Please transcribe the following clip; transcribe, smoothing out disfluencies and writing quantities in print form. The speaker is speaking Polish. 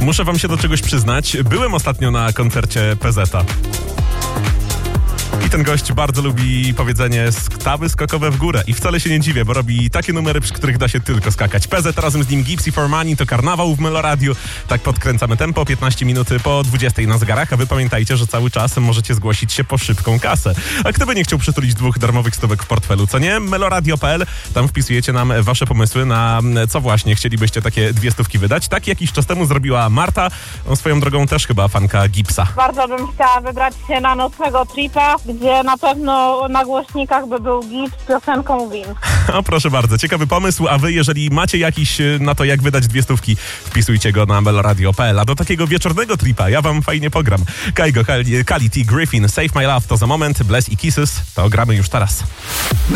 Muszę wam się do czegoś przyznać. Byłem ostatnio na koncercie PZ-a. I ten gość bardzo lubi powiedzenie sktawy skokowe w górę. I wcale się nie dziwię, bo robi takie numery, przy których da się tylko skakać. PZ razem z nim Gypsy for Money to karnawał w Meloradiu. Tak podkręcamy tempo, 15 minut po 20 na zegarach, a wy pamiętajcie, że cały czas możecie zgłosić się po szybką kasę. A kto by nie chciał przytulić 2 darmowych stówek w portfelu, co nie? Meloradio.pl, tam wpisujecie nam wasze pomysły na co właśnie chcielibyście takie 2 stówki wydać. Tak jakiś czas temu zrobiła Marta, swoją drogą też chyba fanka Gipsa. Bardzo bym chciała wybrać się na nocnego tripa, gdzie na pewno na głośnikach by był Gips z piosenką Win. O, proszę bardzo, ciekawy pomysł, a wy, jeżeli macie jakiś na to, jak wydać 2 stówki, wpisujcie go na meloradio.pl. A do takiego wieczornego tripa ja wam fajnie pogram. Kaigo, Kali T. Griffin, Save My Love to za moment, Bless i Kisses to gramy już teraz.